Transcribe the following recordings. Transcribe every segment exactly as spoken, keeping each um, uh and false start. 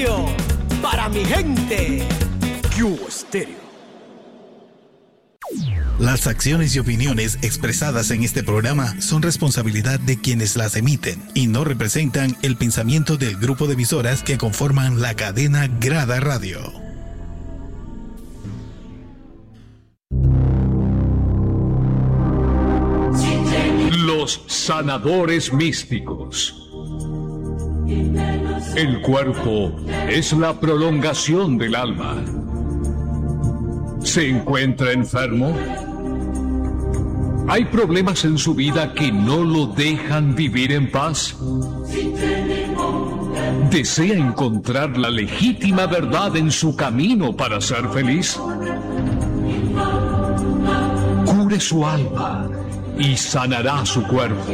radio para mi gente. Cubo Stereo. Las acciones y opiniones expresadas en este programa son responsabilidad de quienes las emiten y no representan el pensamiento del grupo de emisoras que conforman la cadena Grada Radio. Los sanadores místicos. El cuerpo es la prolongación del alma. ¿Se encuentra enfermo? ¿Hay problemas en su vida que no lo dejan vivir en paz? ¿Desea encontrar la legítima verdad en su camino para ser feliz? Cure su alma y sanará su cuerpo.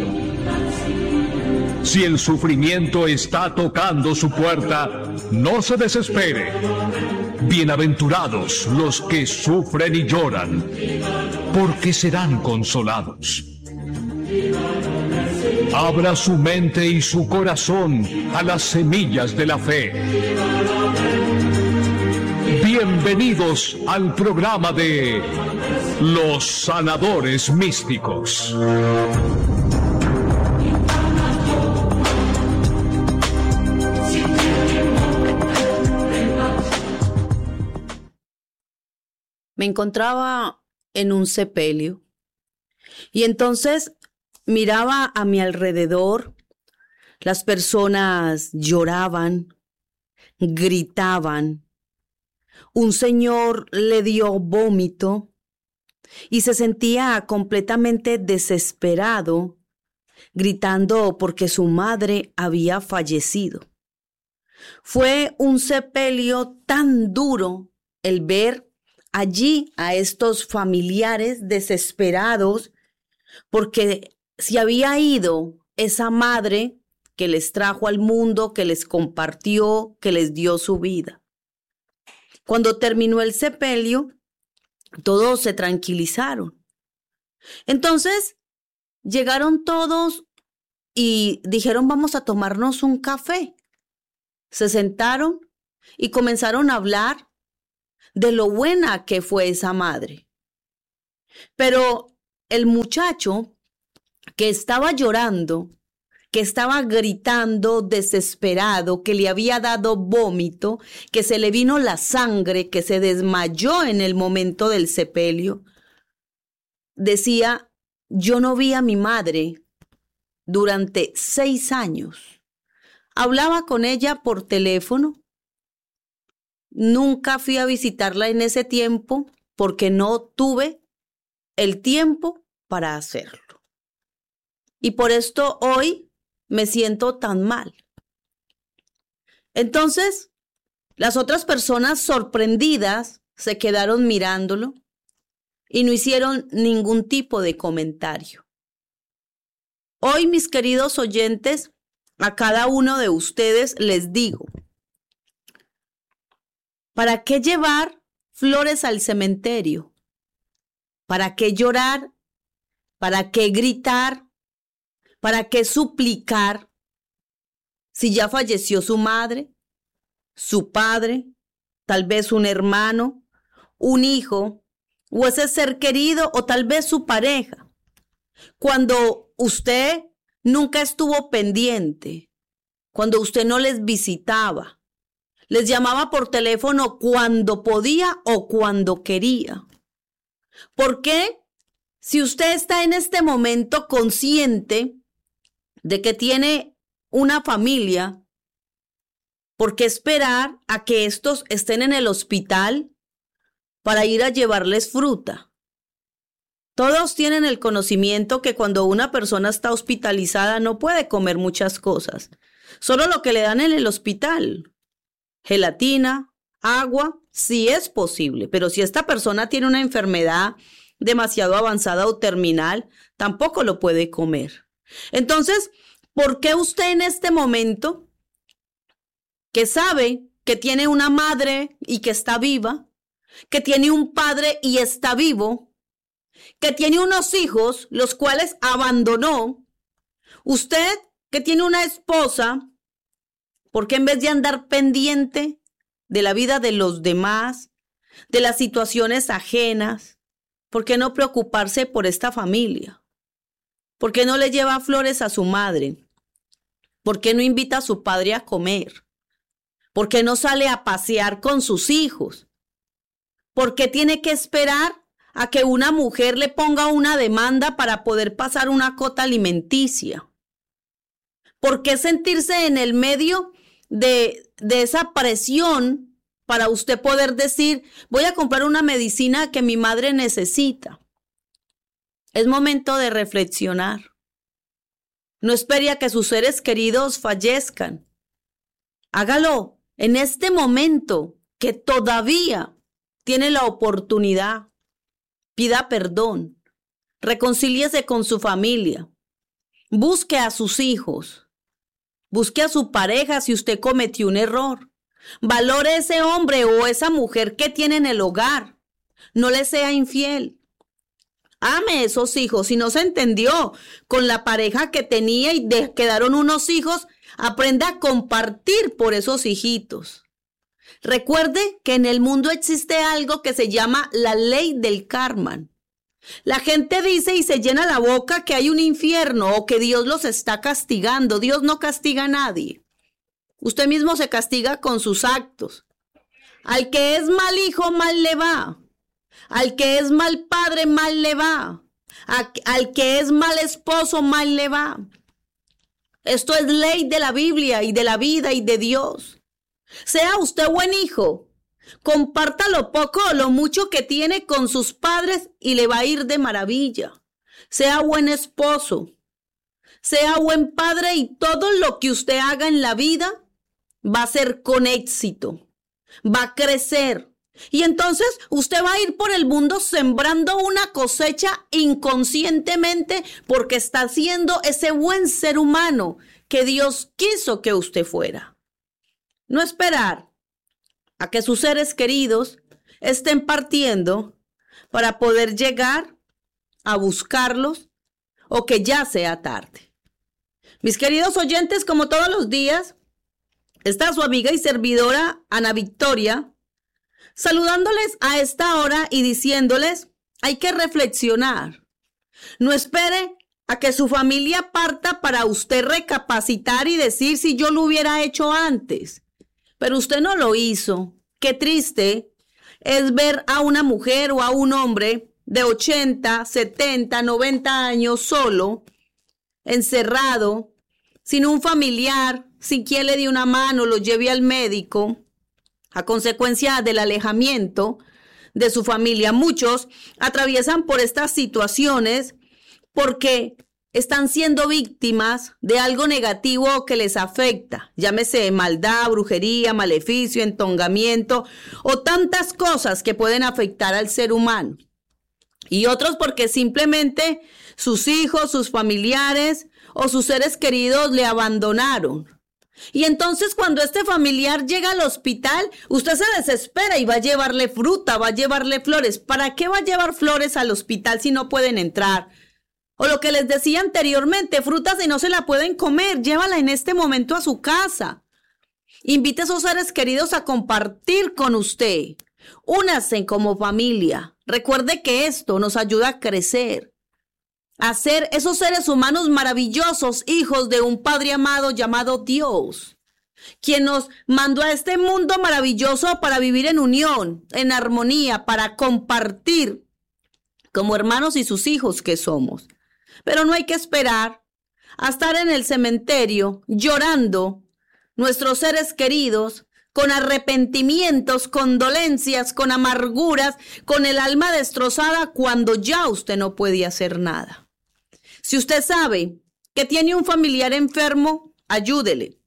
Si el sufrimiento está tocando su puerta, no se desespere. Bienaventurados los que sufren y lloran, porque serán consolados. Abra su mente y su corazón a las semillas de la fe. Bienvenidos al programa de Los Sanadores Místicos. Me encontraba en un sepelio y entonces miraba a mi alrededor. Las personas lloraban, gritaban. Un señor le dio vómito y se sentía completamente desesperado, gritando porque su madre había fallecido. Fue un sepelio tan duro el ver allí a estos familiares desesperados porque se había ido esa madre que les trajo al mundo, que les compartió, que les dio su vida. Cuando terminó el sepelio, todos se tranquilizaron. Entonces llegaron todos y dijeron: vamos a tomarnos un café. Se sentaron y comenzaron a hablar de lo buena que fue esa madre. Pero el muchacho que estaba llorando, que estaba gritando desesperado, que le había dado vómito, que se le vino la sangre, que se desmayó en el momento del sepelio, decía: yo no vi a mi madre durante seis años. Hablaba con ella por teléfono. Nunca fui a visitarla en ese tiempo porque no tuve el tiempo para hacerlo. Y por esto hoy me siento tan mal. Entonces, las otras personas sorprendidas se quedaron mirándolo y no hicieron ningún tipo de comentario. Hoy, mis queridos oyentes, a cada uno de ustedes les digo: ¿para qué llevar flores al cementerio? ¿Para qué llorar? ¿Para qué gritar? ¿Para qué suplicar? Si ya falleció su madre, su padre, tal vez un hermano, un hijo, o ese ser querido, o tal vez su pareja. Cuando usted nunca estuvo pendiente, cuando usted no les visitaba, les llamaba por teléfono cuando podía o cuando quería. ¿Por qué? Si usted está en este momento consciente de que tiene una familia, ¿por qué esperar a que estos estén en el hospital para ir a llevarles fruta? Todos tienen el conocimiento que cuando una persona está hospitalizada no puede comer muchas cosas, solo lo que le dan en el hospital. Gelatina, agua, sí es posible, pero si esta persona tiene una enfermedad demasiado avanzada o terminal, tampoco lo puede comer. Entonces, ¿por qué usted en este momento, que sabe que tiene una madre y que está viva, que tiene un padre y está vivo, que tiene unos hijos los cuales abandonó, usted que tiene una esposa ¿Por qué en vez de andar pendiente de la vida de los demás, de las situaciones ajenas, por qué no preocuparse por esta familia? ¿Por qué no le lleva flores a su madre? ¿Por qué no invita a su padre a comer? ¿Por qué no sale a pasear con sus hijos? ¿Por qué tiene que esperar a que una mujer le ponga una demanda para poder pasar una cota alimenticia? ¿Por qué sentirse en el medio de, de esa presión para usted poder decir, voy a comprar una medicina que mi madre necesita? Es momento de reflexionar. No espere a que sus seres queridos fallezcan. Hágalo en este momento que todavía tiene la oportunidad. Pida perdón. Reconcíliese con su familia. Busque a sus hijos. Busque a su pareja si usted cometió un error. Valore ese hombre o esa mujer que tiene en el hogar. No le sea infiel. Ame a esos hijos. Si no se entendió con la pareja que tenía y de, quedaron unos hijos, aprenda a compartir por esos hijitos. Recuerde que en el mundo existe algo que se llama la ley del karma. La gente dice y se llena la boca que hay un infierno o que Dios los está castigando. Dios no castiga a nadie. Usted mismo se castiga con sus actos. Al que es mal hijo, mal le va. Al que es mal padre, mal le va. A, al que es mal esposo, mal le va. Esto es ley de la Biblia y de la vida y de Dios. Sea usted buen hijo. Comparta lo poco o lo mucho que tiene con sus padres y le va a ir de maravilla. Sea buen esposo. Sea buen padre y todo lo que usted haga en la vida va a ser con éxito. Va a crecer. Y entonces usted va a ir por el mundo sembrando una cosecha inconscientemente porque está siendo ese buen ser humano que Dios quiso que usted fuera. No esperar a que sus seres queridos estén partiendo para poder llegar a buscarlos o que ya sea tarde. Mis queridos oyentes, como todos los días, está su amiga y servidora Ana Victoria, saludándoles a esta hora y diciéndoles, hay que reflexionar. No espere a que su familia parta para usted recapacitar y decir si yo lo hubiera hecho antes. Pero usted no lo hizo. Qué triste es ver a una mujer o a un hombre de ochenta, setenta, noventa años solo, encerrado, sin un familiar, sin quien le dé una mano, lo lleve al médico, a consecuencia del alejamiento de su familia. Muchos atraviesan por estas situaciones porque están siendo víctimas de algo negativo que les afecta. Llámese maldad, brujería, maleficio, entongamiento o tantas cosas que pueden afectar al ser humano. Y otros porque simplemente sus hijos, sus familiares o sus seres queridos le abandonaron. Y entonces cuando este familiar llega al hospital, usted se desespera y va a llevarle fruta, va a llevarle flores. ¿Para qué va a llevar flores al hospital si no pueden entrar? O lo que les decía anteriormente, frutas si no se la pueden comer, llévala en este momento a su casa. Invite a esos seres queridos a compartir con usted. Únanse como familia. Recuerde que esto nos ayuda a crecer, a ser esos seres humanos maravillosos, hijos de un Padre amado llamado Dios, quien nos mandó a este mundo maravilloso para vivir en unión, en armonía, para compartir como hermanos y sus hijos que somos. Pero no hay que esperar a estar en el cementerio llorando nuestros seres queridos con arrepentimientos, con dolencias, con amarguras, con el alma destrozada cuando ya usted no puede hacer nada. Si usted sabe que tiene un familiar enfermo, ayúdele.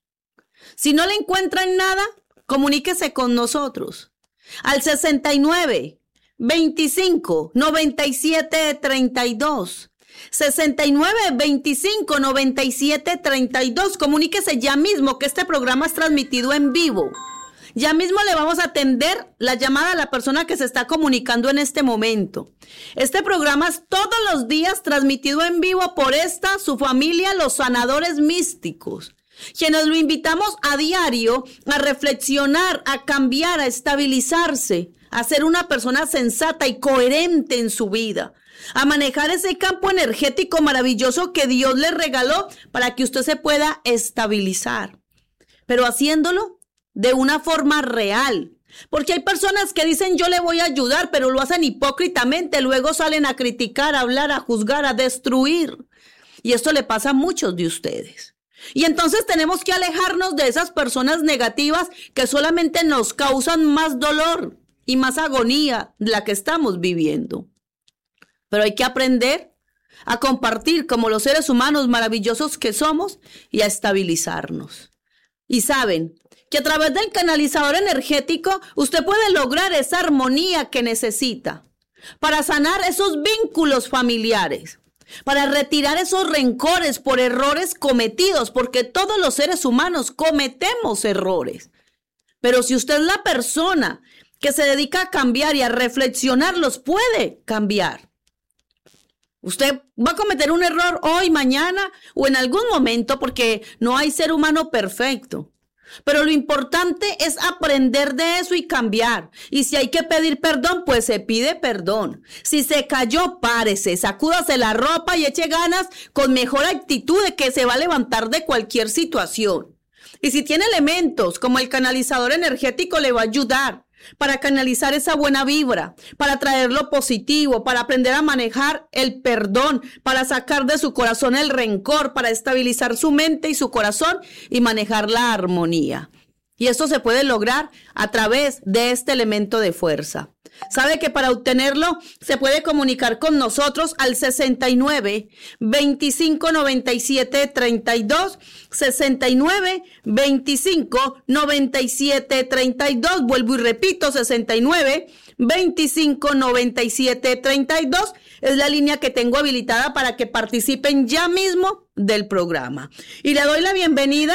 Si no le encuentran nada, comuníquese con nosotros al sesenta y nueve, veinticinco, noventa y siete, treinta y dos. sesenta y nueve, veinticinco, noventa y siete, treinta y dos. Comuníquese ya mismo que este programa es transmitido en vivo. Ya mismo le vamos a atender la llamada a la persona que se está comunicando en este momento. Este programa es todos los días transmitido en vivo por esta, su familia, los sanadores místicos. quienes lo invitamos a diario a reflexionar, a cambiar, a estabilizarse, a ser una persona sensata y coherente en su vida, a manejar ese campo energético maravilloso que Dios le regaló para que usted se pueda estabilizar, pero haciéndolo de una forma real. Porque hay personas que dicen yo le voy a ayudar, pero lo hacen hipócritamente, luego salen a criticar, a hablar, a juzgar, a destruir. Y esto le pasa a muchos de ustedes. Y entonces tenemos que alejarnos de esas personas negativas que solamente nos causan más dolor y más agonía de la que estamos viviendo. Pero hay que aprender a compartir como los seres humanos maravillosos que somos y a estabilizarnos. Y saben que a través del canalizador energético usted puede lograr esa armonía que necesita para sanar esos vínculos familiares, para retirar esos rencores por errores cometidos, porque todos los seres humanos cometemos errores. Pero si usted es la persona que se dedica a cambiar y a reflexionar, los puede cambiar. Usted va a cometer un error hoy, mañana o en algún momento, porque no hay ser humano perfecto. Pero lo importante es aprender de eso y cambiar. Y si hay que pedir perdón, pues se pide perdón. Si se cayó, párese, sacúdase la ropa y eche ganas con mejor actitud de que se va a levantar de cualquier situación. Y si tiene elementos como el canalizador energético, le va a ayudar para canalizar esa buena vibra, para traer lo positivo, para aprender a manejar el perdón, para sacar de su corazón el rencor, para estabilizar su mente y su corazón y manejar la armonía. Y esto se puede lograr a través de este elemento de fuerza. Sabe que para obtenerlo se puede comunicar con nosotros al sesenta y nueve, veinticinco, noventa y siete, treinta y dos, sesenta y nueve, veinticinco, noventa y siete, treinta y dos. Vuelvo y repito, sesenta y nueve, veinticinco, noventa y siete, treinta y dos. Es la línea que tengo habilitada para que participen ya mismo del programa. Y le doy la bienvenida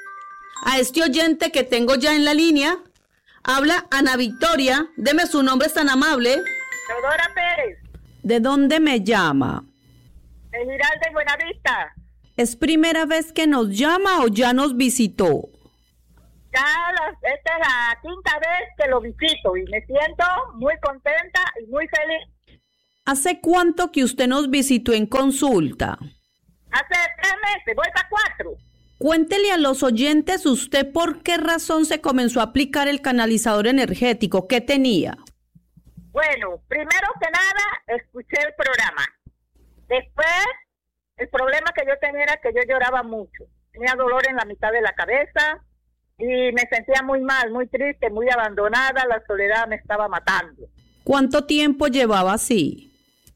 a este oyente que tengo ya en la línea. Habla Ana Victoria. Deme su nombre, es tan amable. Teodora Pérez. ¿De dónde me llama? De Giralda y Buenavista. ¿Es primera vez que nos llama o ya nos visitó? Ya la, esta es la quinta vez que lo visito y me siento muy contenta y muy feliz. ¿Hace cuánto que usted nos visitó en consulta? Hace tres meses, voy para cuatro. Cuéntele a los oyentes usted por qué razón se comenzó a aplicar el canalizador energético. ¿Qué tenía? Bueno, primero que nada, escuché el programa. Después, el problema que yo tenía era que yo lloraba mucho. Tenía dolor en la mitad de la cabeza y me sentía muy mal, muy triste, muy abandonada. La soledad me estaba matando. ¿Cuánto tiempo llevaba así?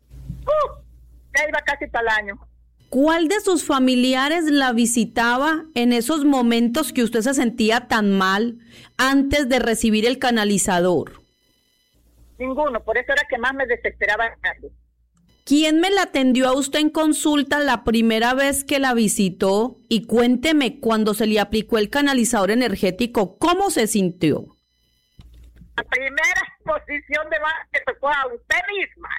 Uh, ya iba casi para el año. ¿Cuál de sus familiares la visitaba en esos momentos que usted se sentía tan mal antes de recibir el canalizador? Ninguno, por eso era que más me desesperaba. ¿Quién me la atendió a usted en consulta la primera vez que la visitó? Y cuénteme, cuando se le aplicó el canalizador energético, ¿cómo se sintió? La primera posición de más que tocó a usted misma.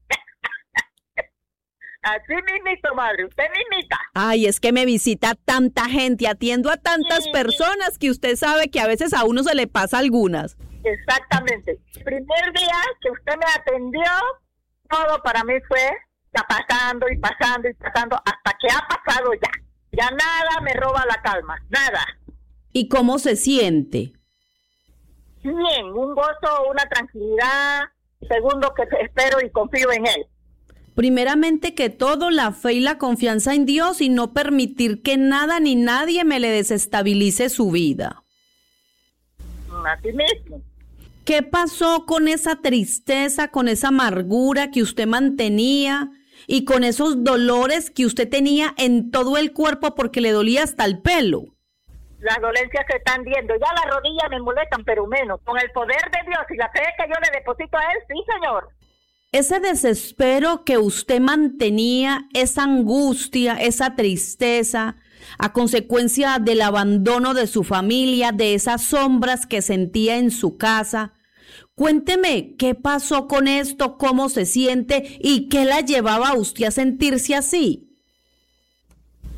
Así mismito, madre, usted mismita. Ay, es que me visita tanta gente, atiendo a tantas sí, personas que usted sabe que a veces a uno se le pasa algunas. Exactamente. El primer día que usted me atendió, todo para mí fue ya pasando y pasando y pasando hasta que ha pasado ya. Ya nada me roba la calma, nada. ¿Y cómo se siente? Bien, un gozo, una tranquilidad. Segundo, que espero y confío en él. Primeramente que todo, la fe y la confianza en Dios y no permitir que nada ni nadie me le desestabilice su vida. Así mismo. ¿Qué pasó con esa tristeza, con esa amargura que usted mantenía y con esos dolores que usted tenía en todo el cuerpo porque le dolía hasta el pelo? Las dolencias se están viendo. Ya las rodillas me molestan, pero menos. Con el poder de Dios y la fe que yo le deposito a él, sí, señor. Ese desespero que usted mantenía, esa angustia, esa tristeza, a consecuencia del abandono de su familia, de esas sombras que sentía en su casa. Cuénteme, ¿qué pasó con esto? ¿Cómo se siente? ¿Y qué la llevaba a usted a sentirse así?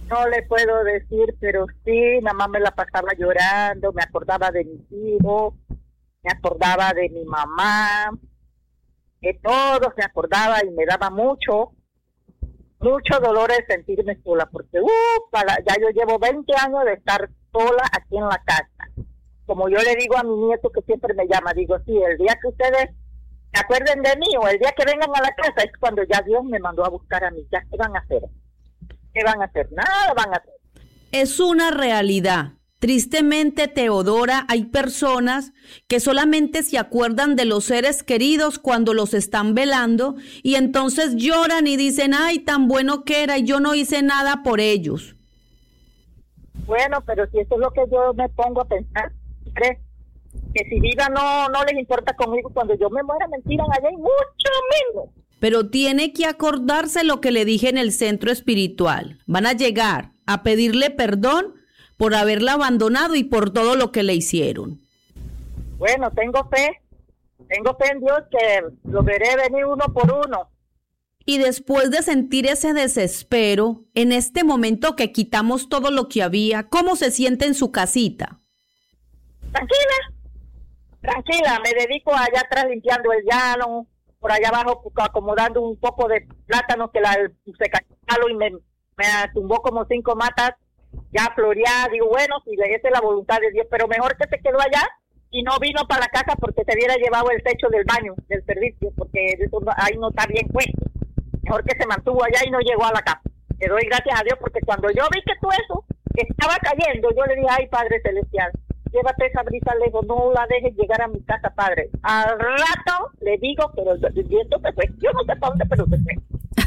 No le puedo decir, pero sí, nada más me la pasaba llorando, me acordaba de mis hijos, me acordaba de mi mamá, de todos me acordaba y me daba mucho, mucho dolor de sentirme sola, porque uh, para, ya yo llevo veinte años de estar sola aquí en la casa. Como yo le digo a mi nieto que siempre me llama, digo, sí, el día que ustedes se acuerden de mí o el día que vengan a la casa es cuando ya Dios me mandó a buscar a mí. ¿Ya qué van a hacer? ¿Qué van a hacer? Nada van a hacer. Es una realidad. Tristemente, Teodora, hay personas que solamente se acuerdan de los seres queridos cuando los están velando y entonces lloran y dicen, ay, tan bueno que era y yo no hice nada por ellos. Bueno, pero si eso es lo que yo me pongo a pensar, ¿crees? Que si vida no, no les importa conmigo, cuando yo me muera me tiran allá y mucho menos. Pero tiene que acordarse lo que le dije en el centro espiritual. Van a llegar a pedirle perdón por haberla abandonado y por todo lo que le hicieron. Bueno, tengo fe, tengo fe en Dios que lo veré venir uno por uno. Y después de sentir ese desespero, en este momento que quitamos todo lo que había, ¿cómo se siente en su casita? Tranquila, tranquila, me dedico allá atrás limpiando el llano, por allá abajo acomodando un poco de plátano que la, se cayó y me, me tumbó como cinco matas, ya floreada. Digo, bueno, si esa es la voluntad de Dios, pero mejor que se quedó allá y no vino para la casa porque se hubiera llevado el techo del baño, del servicio, porque eso ahí no está bien puesto. Mejor que se mantuvo allá y no llegó a la casa. Le doy gracias a Dios porque cuando yo vi que todo eso estaba cayendo, yo le dije, ay, Padre Celestial, llévate esa brisa lejos, no la dejes llegar a mi casa, Padre. Al rato le digo, pero el viento se fue. Yo no sé para dónde, pero se fue.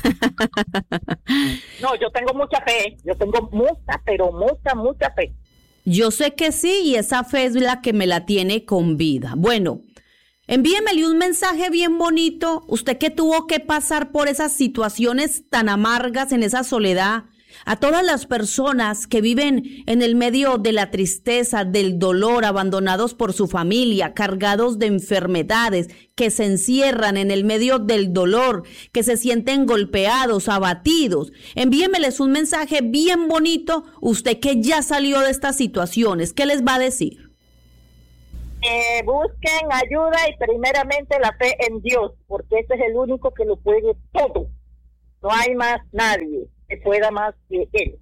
No, yo tengo mucha fe, yo tengo mucha, pero mucha, mucha fe. Yo sé que sí, y esa fe es la que me la tiene con vida. Bueno, envíemele un mensaje bien bonito, usted que tuvo que pasar por esas situaciones tan amargas en esa soledad, a todas las personas que viven en el medio de la tristeza, del dolor, abandonados por su familia, cargados de enfermedades, que se encierran en el medio del dolor, que se sienten golpeados, abatidos. Envíemeles un mensaje bien bonito, usted que ya salió de estas situaciones, ¿qué les va a decir? Eh, busquen ayuda y primeramente la fe en Dios, porque ese es el único que lo puede todo. No hay más nadie que pueda más que Él.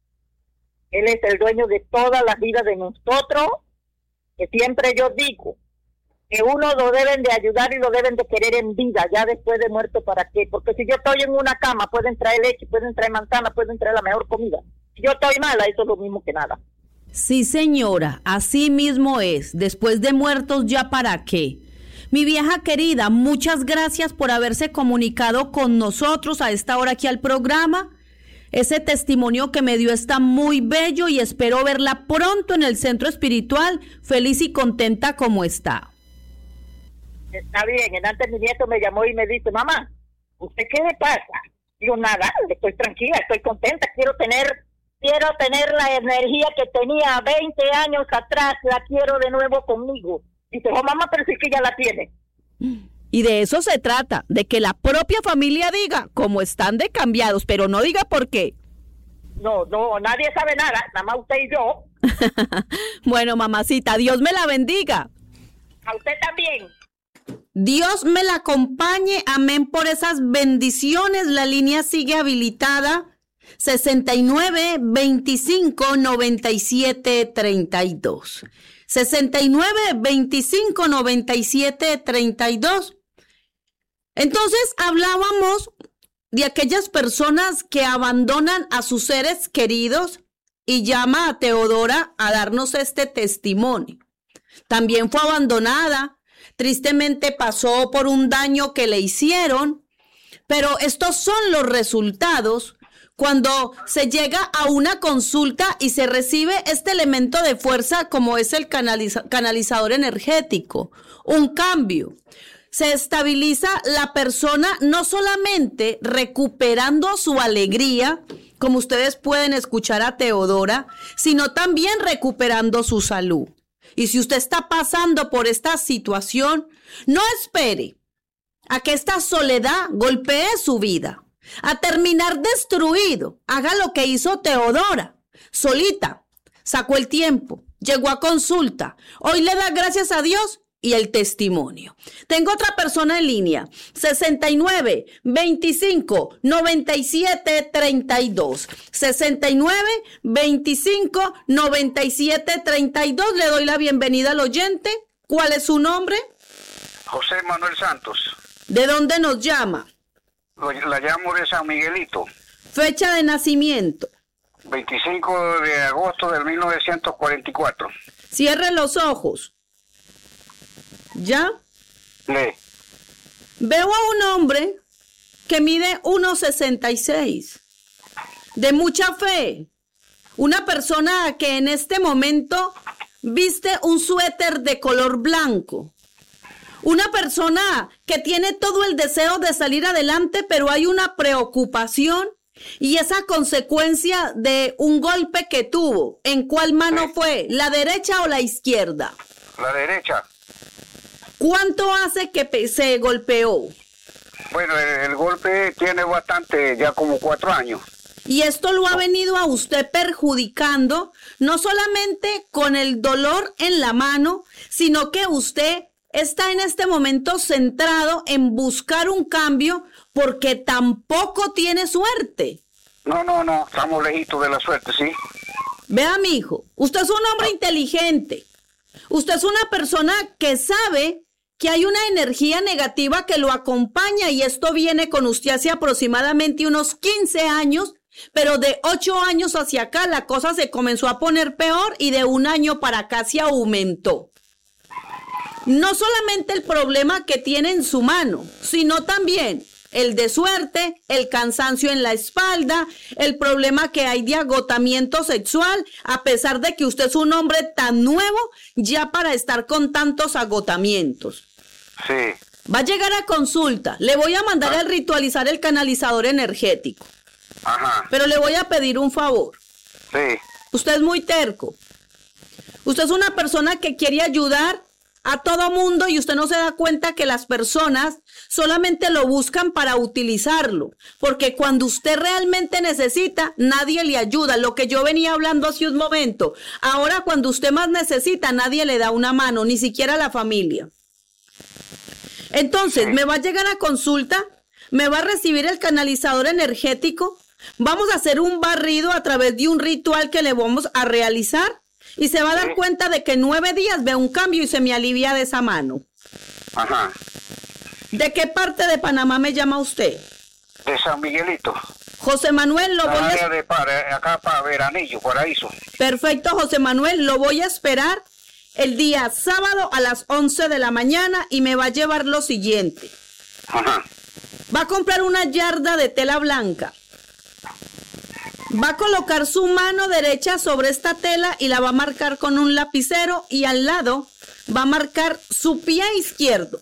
Él es el dueño de toda la vida de nosotros, que siempre yo digo que uno lo deben de ayudar y lo deben de querer en vida, ya después de muerto, ¿para qué? Porque si yo estoy en una cama, pueden traer leche, pueden traer manzana, pueden traer la mejor comida. Si yo estoy mala, eso es lo mismo que nada. Sí, señora, así mismo es. Después de muertos, ¿ya para qué? Mi vieja querida, muchas gracias por haberse comunicado con nosotros a esta hora aquí al programa. Ese testimonio que me dio está muy bello y espero verla pronto en el centro espiritual, feliz y contenta como está. Está bien, antes mi nieto me llamó y me dice, mamá, ¿usted qué le pasa? Digo, nada, estoy tranquila, estoy contenta, quiero tener, quiero tener la energía que tenía veinte años atrás, la quiero de nuevo conmigo. Dice, oh mamá, pero sí que ya la tiene. Y de eso se trata, de que la propia familia diga cómo están de cambiados, pero no diga por qué. No, no, nadie sabe nada, nada más usted y yo. Bueno, mamacita, Dios me la bendiga. A usted también. Dios me la acompañe, amén por esas bendiciones. La línea sigue habilitada, sesenta y nueve, veinticinco, noventa y siete, treinta y dos. sesenta y nueve, veinticinco, noventa y siete, treinta y dos. Entonces hablábamos de aquellas personas que abandonan a sus seres queridos y llama a Teodora a darnos este testimonio. También fue abandonada, tristemente pasó por un daño que le hicieron, pero estos son los resultados cuando se llega a una consulta y se recibe este elemento de fuerza como es el canaliza- canalizador energético, un cambio. Se estabiliza la persona no solamente recuperando su alegría, como ustedes pueden escuchar a Teodora, sino también recuperando su salud. Y si usted está pasando por esta situación, no espere a que esta soledad golpee su vida, a terminar destruido. Haga lo que hizo Teodora, solita, sacó el tiempo, llegó a consulta, hoy le da gracias a Dios y el testimonio. Tengo otra persona en línea, sesenta y nueve, veinticinco, noventa y siete, treinta y dos, sesenta y nueve, veinticinco, noventa y siete, treinta y dos. Le doy la bienvenida al oyente. ¿Cuál es su nombre? José Manuel Santos. ¿De dónde nos llama? La llamo de San Miguelito. Fecha de nacimiento. veinticinco de agosto del mil novecientos cuarenta y cuatro. Cierre los ojos. ¿Ya? Lee. Veo a un hombre que mide uno sesenta y seis, de mucha fe. Una persona que en este momento viste un suéter de color blanco. Una persona que tiene todo el deseo de salir adelante, pero hay una preocupación y esa consecuencia de un golpe que tuvo. ¿En cuál mano fue? ¿La derecha o la izquierda? La derecha. ¿Cuánto hace que se golpeó? Bueno, el, el golpe tiene bastante, ya como cuatro años. Y esto lo ha venido a usted perjudicando, no solamente con el dolor en la mano, sino que usted está en este momento centrado en buscar un cambio porque tampoco tiene suerte. No, no, no, estamos lejitos de la suerte, ¿sí? Vea, mi hijo, usted es un hombre inteligente. Usted es una persona que sabe que hay una energía negativa que lo acompaña y esto viene con usted hace aproximadamente unos quince años, pero de ocho años hacia acá la cosa se comenzó a poner peor y de un año para acá se aumentó. No solamente el problema que tiene en su mano, sino también el de suerte, el cansancio en la espalda, el problema que hay de agotamiento sexual, a pesar de que usted es un hombre tan nuevo ya para estar con tantos agotamientos. Sí. Va a llegar a consulta, le voy a mandar Ah. el ritualizar el canalizador energético, Ajá. pero le voy a pedir un favor. Sí. Usted es muy terco. Usted es una persona que quiere ayudar a todo mundo y usted no se da cuenta que las personas solamente lo buscan para utilizarlo, porque cuando usted realmente necesita, nadie le ayuda. Lo que yo venía hablando hace un momento, ahora cuando usted más necesita, nadie le da una mano, ni siquiera la familia. Entonces, me va a llegar a consulta, me va a recibir el canalizador energético, vamos a hacer un barrido a través de un ritual que le vamos a realizar. Y se va a dar cuenta de que en nueve días ve un cambio y se me alivia de esa mano. Ajá. ¿De qué parte de Panamá me llama usted? De San Miguelito. José Manuel, lo voy La a... área de para, acá para Veranillo, Paraíso. Perfecto, José Manuel, lo voy a esperar el día sábado a las once de la mañana y me va a llevar lo siguiente. Ajá. Va a comprar una yarda de tela blanca. Va a colocar su mano derecha sobre esta tela y la va a marcar con un lapicero y al lado va a marcar su pie izquierdo.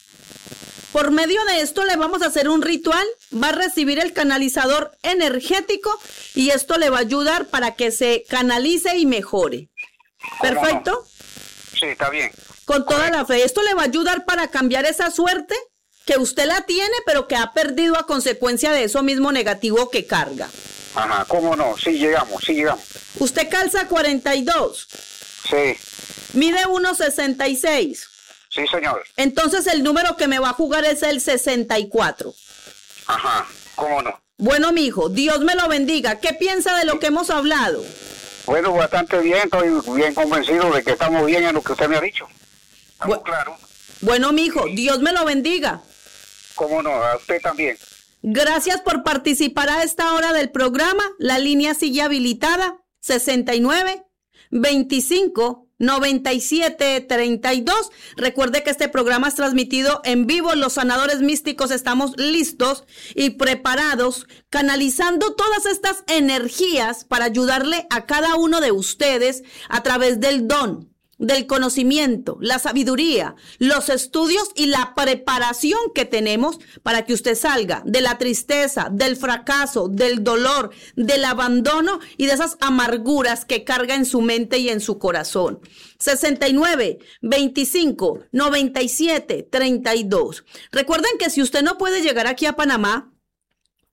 Por medio de esto le vamos a hacer un ritual, va a recibir el canalizador energético y esto le va a ayudar para que se canalice y mejore. ¿Perfecto? No? Sí, está bien. Con toda la fe. Esto le va a ayudar para cambiar esa suerte que usted la tiene, pero que ha perdido a consecuencia de eso mismo negativo que carga. Ajá, ¿cómo no? Sí llegamos, sí llegamos. Usted calza cuarenta y dos. Sí, Mide uno sesenta y seis. sí señor. Entonces el número que me va a jugar es el sesenta y cuatro. Ajá, ¿cómo no? Bueno, mijo, Dios me lo bendiga. ¿Qué piensa de lo que hemos hablado? Bueno, bastante bien, estoy bien convencido de que estamos bien en lo que usted me ha dicho. Estamos Bu- claros. Bueno, mijo, Dios me lo bendiga. ¿Cómo no? A usted también. Gracias por participar a esta hora del programa. La línea sigue habilitada. sesenta y nueve, veinticinco, noventa y siete, treinta y dos. Recuerde que este programa es transmitido en vivo. Los sanadores místicos estamos listos y preparados, canalizando todas estas energías para ayudarle a cada uno de ustedes a través del don, del conocimiento, la sabiduría, los estudios y la preparación que tenemos para que usted salga de la tristeza, del fracaso, del dolor, del abandono y de esas amarguras que carga en su mente y en su corazón. sesenta y nueve, veinticinco, noventa y siete, treinta y dos. Recuerden que si usted no puede llegar aquí a Panamá,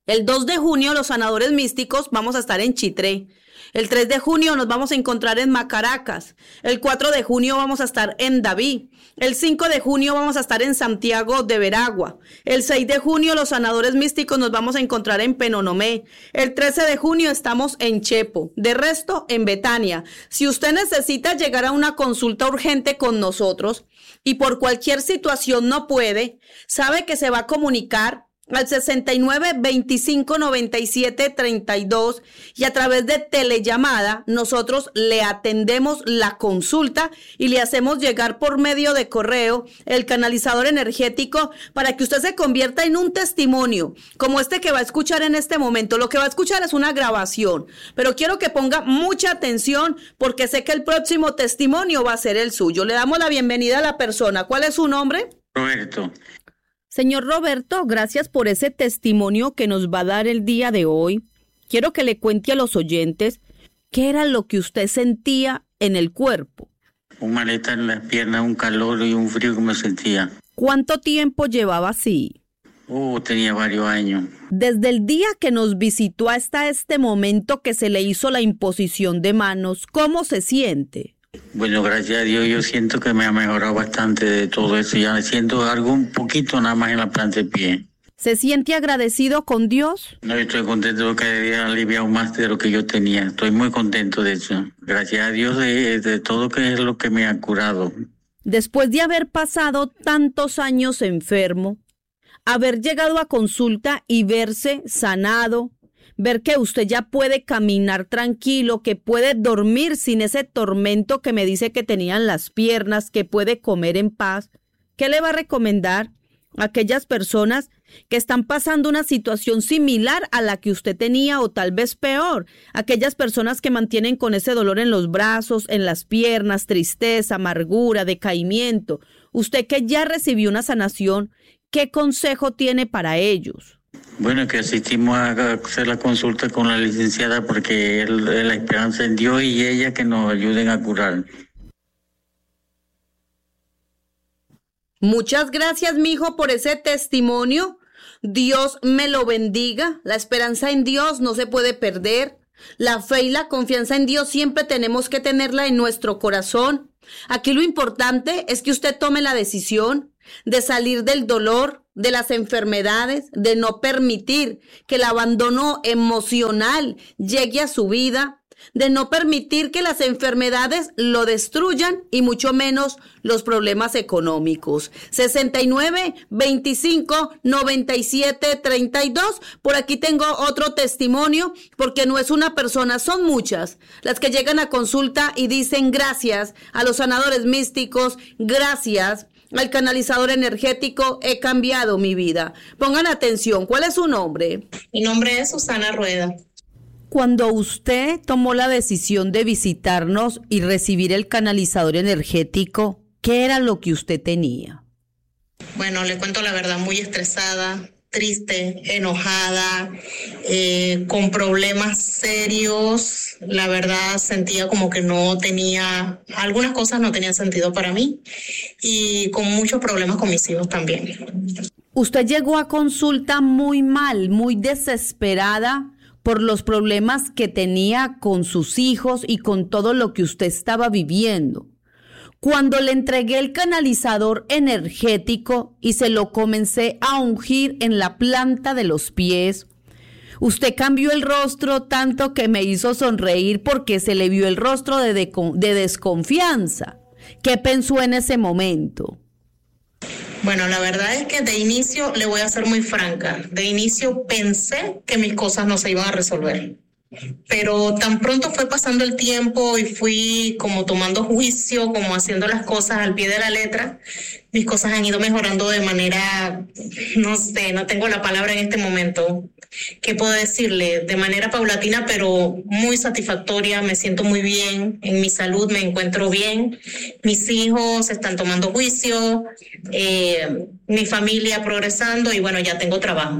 El dos de junio, los sanadores místicos, vamos a estar en Chitré. El tres de junio nos vamos a encontrar en Macaracas. El cuatro de junio vamos a estar en Daví. El cinco de junio vamos a estar en Santiago de Veragua. El seis de junio los sanadores místicos nos vamos a encontrar en Penonomé. El trece de junio estamos en Chepo. De resto, en Betania. Si usted necesita llegar a una consulta urgente con nosotros y por cualquier situación no puede, sabe que se va a comunicar al sesenta y nueve, veinticinco, noventa y siete, treinta y dos y a través de telellamada nosotros le atendemos la consulta y le hacemos llegar por medio de correo el canalizador energético para que usted se convierta en un testimonio como este que va a escuchar en este momento. Lo que va a escuchar es una grabación, pero quiero que ponga mucha atención porque sé que el próximo testimonio va a ser el suyo. Le damos la bienvenida a la persona. ¿Cuál es su nombre? Roberto. Señor Roberto, gracias por ese testimonio que nos va a dar el día de hoy. Quiero que le cuente a los oyentes qué era lo que usted sentía en el cuerpo. Un malestar en las piernas, un calor y un frío que me sentía. ¿Cuánto tiempo llevaba así? Oh, tenía varios años. Desde el día que nos visitó hasta este momento que se le hizo la imposición de manos, ¿cómo se siente? Bueno, gracias a Dios yo siento que me ha mejorado bastante de todo eso. Ya siento algo un poquito nada más en la planta del pie. ¿Se siente agradecido con Dios? No, estoy contento de que haya aliviado más de lo que yo tenía. Estoy muy contento de eso. Gracias a Dios de, de todo que es lo que me ha curado. Después de haber pasado tantos años enfermo, haber llegado a consulta y verse sanado, ver que usted ya puede caminar tranquilo, que puede dormir sin ese tormento que me dice que tenían las piernas, que puede comer en paz, ¿qué le va a recomendar a aquellas personas que están pasando una situación similar a la que usted tenía o tal vez peor? Aquellas personas que mantienen con ese dolor en los brazos, en las piernas, tristeza, amargura, decaimiento. Usted que ya recibió una sanación, ¿qué consejo tiene para ellos? Bueno, que asistimos a hacer la consulta con la licenciada porque es la esperanza en Dios y ella que nos ayuden a curar. Muchas gracias, mijo, por ese testimonio. Dios me lo bendiga. La esperanza en Dios no se puede perder. La fe y la confianza en Dios siempre tenemos que tenerla en nuestro corazón. Aquí lo importante es que usted tome la decisión de salir del dolor, de las enfermedades, de no permitir que el abandono emocional llegue a su vida, de no permitir que las enfermedades lo destruyan y mucho menos los problemas económicos. sesenta y nueve, veinticinco, noventa y siete, treinta y dos. Por aquí tengo otro testimonio porque no es una persona, son muchas las que llegan a consulta y dicen gracias a los sanadores místicos, gracias al canalizador energético, he cambiado mi vida. Pongan atención, ¿cuál es su nombre? Mi nombre es Susana Rueda. Cuando usted tomó la decisión de visitarnos y recibir el canalizador energético, ¿qué era lo que usted tenía? Bueno, le cuento la verdad, muy estresada, triste, enojada, eh, con problemas serios. La verdad sentía como que no tenía, algunas cosas no tenían sentido para mí y con muchos problemas con mis hijos también. Usted llegó a consulta muy mal, muy desesperada por los problemas que tenía con sus hijos y con todo lo que usted estaba viviendo. Cuando le entregué el canalizador energético y se lo comencé a ungir en la planta de los pies, usted cambió el rostro tanto que me hizo sonreír porque se le vio el rostro de, de, de desconfianza. ¿Qué pensó en ese momento? Bueno, la verdad es que de inicio, le voy a ser muy franca, de inicio pensé que mis cosas no se iban a resolver. Pero tan pronto fue pasando el tiempo y fui como tomando juicio, como haciendo las cosas al pie de la letra, mis cosas han ido mejorando de manera, no sé, no tengo la palabra en este momento. ¿Qué puedo decirle? De manera paulatina, pero muy satisfactoria. Me siento muy bien, en mi salud me encuentro bien. Mis hijos están tomando juicio, eh, mi familia progresando y bueno, ya tengo trabajo.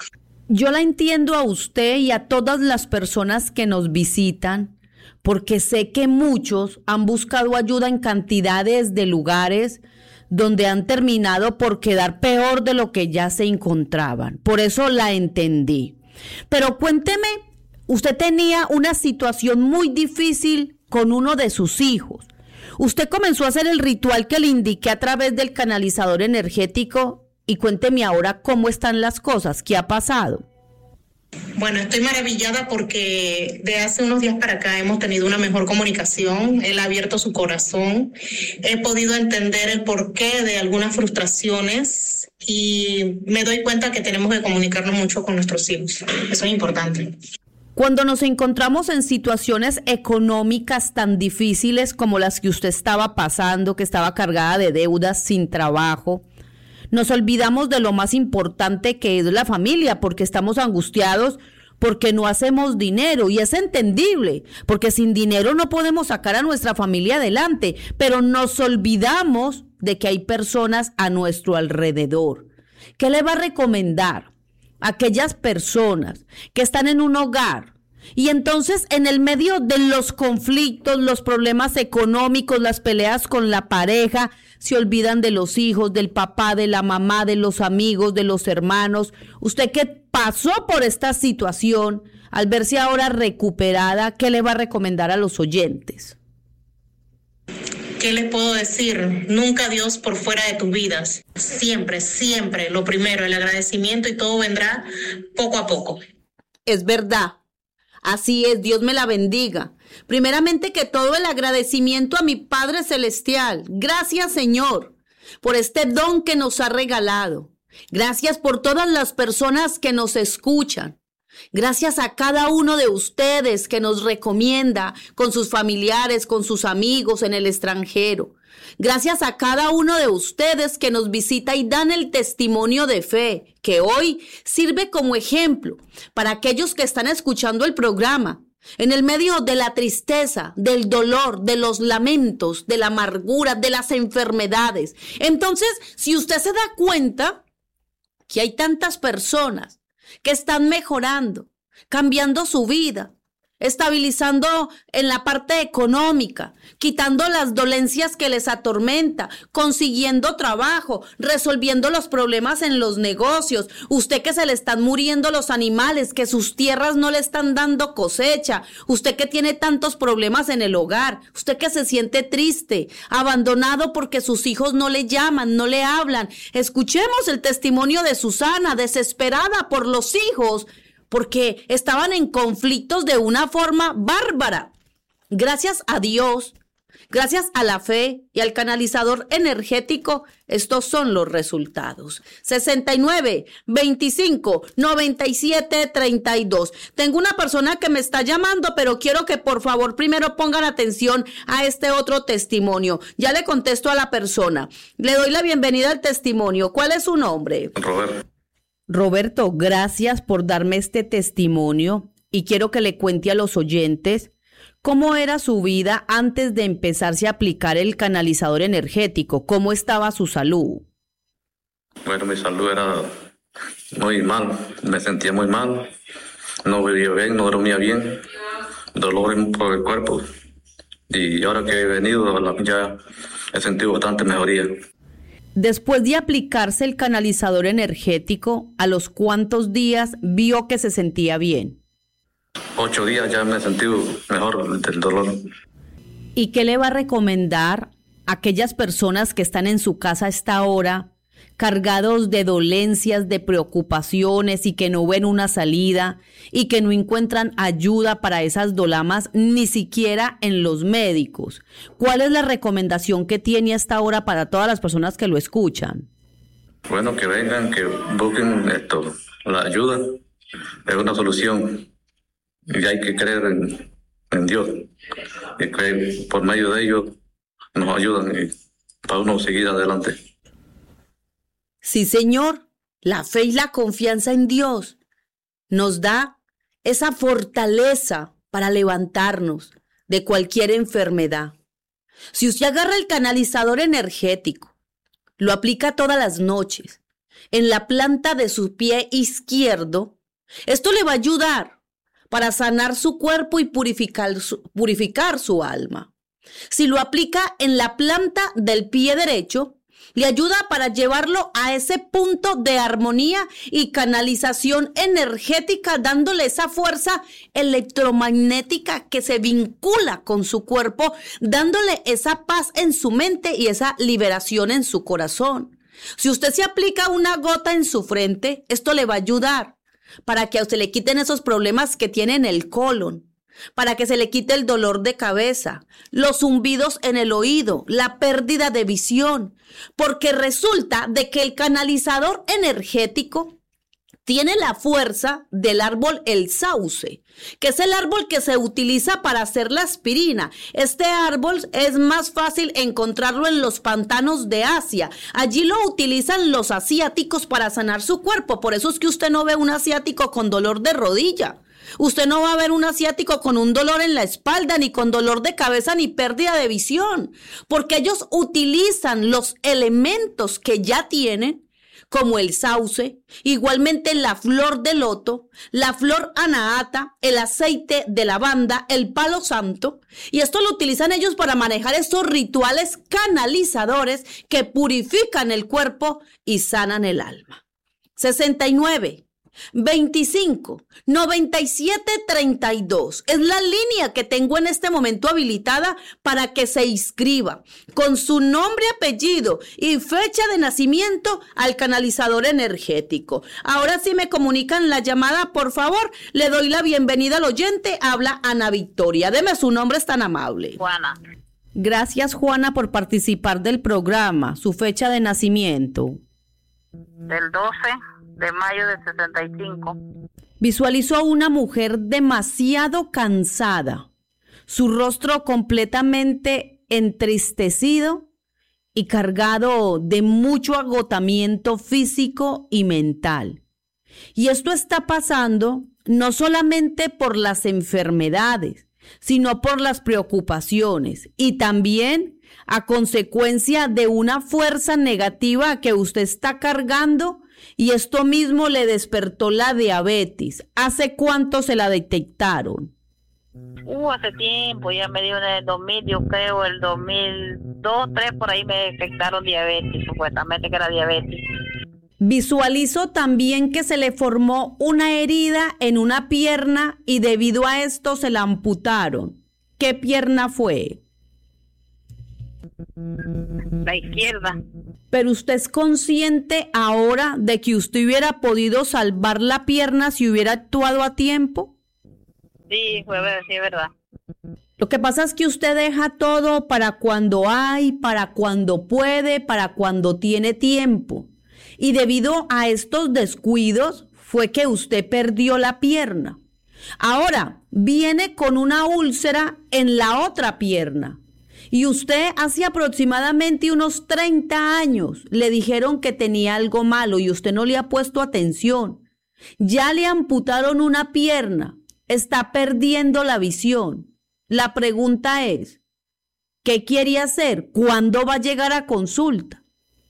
Yo la entiendo a usted y a todas las personas que nos visitan, porque sé que muchos han buscado ayuda en cantidades de lugares donde han terminado por quedar peor de lo que ya se encontraban. Por eso la entendí. Pero cuénteme, usted tenía una situación muy difícil con uno de sus hijos. Usted comenzó a hacer el ritual que le indiqué a través del canalizador energético y cuénteme ahora cómo están las cosas, qué ha pasado. Bueno, estoy maravillada porque de hace unos días para acá hemos tenido una mejor comunicación. Él ha abierto su corazón. He podido entender el porqué de algunas frustraciones y me doy cuenta que tenemos que comunicarnos mucho con nuestros hijos. Eso es importante. Cuando nos encontramos en situaciones económicas tan difíciles como las que usted estaba pasando, que estaba cargada de deudas, sin trabajo, nos olvidamos de lo más importante que es la familia, porque estamos angustiados, porque no hacemos dinero, y es entendible, porque sin dinero no podemos sacar a nuestra familia adelante, pero nos olvidamos de que hay personas a nuestro alrededor. ¿Qué le va a recomendar a aquellas personas que están en un hogar? Y entonces en el medio de los conflictos, los problemas económicos, las peleas con la pareja, se olvidan de los hijos, del papá, de la mamá, de los amigos, de los hermanos. Usted que pasó por esta situación, al verse ahora recuperada, ¿qué le va a recomendar a los oyentes? ¿Qué les puedo decir? Nunca Dios por fuera de tus vidas. Siempre, siempre, lo primero, el agradecimiento y todo vendrá poco a poco. Es verdad. Así es, Dios me la bendiga. Primeramente que todo el agradecimiento a mi Padre Celestial. Gracias, Señor, por este don que nos ha regalado. Gracias por todas las personas que nos escuchan. Gracias a cada uno de ustedes que nos recomienda con sus familiares, con sus amigos en el extranjero. Gracias a cada uno de ustedes que nos visita y dan el testimonio de fe, que hoy sirve como ejemplo para aquellos que están escuchando el programa. En el medio de la tristeza, del dolor, de los lamentos, de la amargura, de las enfermedades. Entonces, si usted se da cuenta que hay tantas personas que están mejorando, cambiando su vida, estabilizando en la parte económica, quitando las dolencias que les atormenta, consiguiendo trabajo, resolviendo los problemas en los negocios, usted que se le están muriendo los animales, que sus tierras no le están dando cosecha, usted que tiene tantos problemas en el hogar, usted que se siente triste, abandonado porque sus hijos no le llaman, no le hablan. Escuchemos el testimonio de Susana, desesperada por los hijos, porque estaban en conflictos de una forma bárbara. Gracias a Dios, gracias a la fe y al canalizador energético, estos son los resultados. sesenta y nueve, veinticinco, noventa y siete, treinta y dos. Tengo una persona que me está llamando, pero quiero que por favor primero pongan atención a este otro testimonio. Ya le contesto a la persona. Le doy la bienvenida al testimonio. ¿Cuál es su nombre? Roberto. Roberto, gracias por darme este testimonio y quiero que le cuente a los oyentes cómo era su vida antes de empezarse a aplicar el canalizador energético, cómo estaba su salud. Bueno, mi salud era muy mal, me sentía muy mal, no vivía bien, no dormía bien, dolor por el cuerpo y ahora que he venido ya he sentido bastante mejoría. Después de aplicarse el canalizador energético, ¿a los cuántos días vio que se sentía bien? Ocho días ya me he sentido mejor del dolor. ¿Y qué le va a recomendar a aquellas personas que están en su casa a esta hora, cargados de dolencias, de preocupaciones y que no ven una salida y que no encuentran ayuda para esas dolamas ni siquiera en los médicos? ¿Cuál es la recomendación que tiene hasta ahora para todas las personas que lo escuchan? Bueno, que vengan, que busquen esto, la ayuda es una solución y hay que creer en, en Dios y que por medio de ellos nos ayudan y para uno seguir adelante. Sí, Señor, la fe y la confianza en Dios nos da esa fortaleza para levantarnos de cualquier enfermedad. Si usted agarra el canalizador energético, lo aplica todas las noches en la planta de su pie izquierdo, esto le va a ayudar para sanar su cuerpo y purificar su, purificar su alma. Si lo aplica en la planta del pie derecho, Le ayuda para llevarlo a ese punto de armonía y canalización energética, dándole esa fuerza electromagnética que se vincula con su cuerpo, dándole esa paz en su mente y esa liberación en su corazón. Si usted se aplica una gota en su frente, esto le va a ayudar para que a usted le quiten esos problemas que tiene en el colon, para que se le quite el dolor de cabeza, los zumbidos en el oído, la pérdida de visión, porque resulta de que el canalizador energético tiene la fuerza del árbol el sauce, que es el árbol que se utiliza para hacer la aspirina. Este árbol es más fácil encontrarlo en los pantanos de Asia. Allí lo utilizan los asiáticos para sanar su cuerpo. Por eso es que usted no ve un asiático con dolor de rodilla. Usted no va a ver un asiático con un dolor en la espalda, ni con dolor de cabeza, ni pérdida de visión, porque ellos utilizan los elementos que ya tienen, como el sauce, igualmente la flor de loto, la flor anahata, el aceite de lavanda, el palo santo, y esto lo utilizan ellos para manejar estos rituales canalizadores que purifican el cuerpo y sanan el alma. sesenta y nueve, veinticinco, noventa y siete, treinta y dos. Es la línea que tengo en este momento habilitada para que se inscriba con su nombre, apellido y fecha de nacimiento al canalizador energético. Ahora sí me comunican la llamada, por favor. Le doy la bienvenida al oyente. Habla Ana Victoria. Deme su nombre, es tan amable. Juana. Gracias, Juana, por participar del programa. Su fecha de nacimiento. Del doce de mayo del sesenta y cinco. Visualizó a una mujer demasiado cansada, su rostro completamente entristecido y cargado de mucho agotamiento físico y mental. Y esto está pasando no solamente por las enfermedades, sino por las preocupaciones y también a consecuencia de una fuerza negativa que usted está cargando. Y esto mismo le despertó la diabetes. ¿Hace cuánto se la detectaron? Uh, hace tiempo, ya me dio en el dos mil, yo creo, el dos mil dos, tres, por ahí me detectaron diabetes, supuestamente que era diabetes. Visualizo también que se le formó una herida en una pierna y debido a esto se la amputaron. ¿Qué pierna fue? La izquierda. Pero usted es consciente ahora de que usted hubiera podido salvar la pierna si hubiera actuado a tiempo. Sí, fue verdad, sí, es verdad. Lo que pasa es que usted deja todo para cuando hay, para cuando puede, para cuando tiene tiempo. Y debido a estos descuidos fue que usted perdió la pierna. Ahora viene con una úlcera en la otra pierna. Y usted hace aproximadamente unos treinta años le dijeron que tenía algo malo y usted no le ha puesto atención. Ya le amputaron una pierna, está perdiendo la visión. La pregunta es, ¿qué quiere hacer? ¿Cuándo va a llegar a consulta?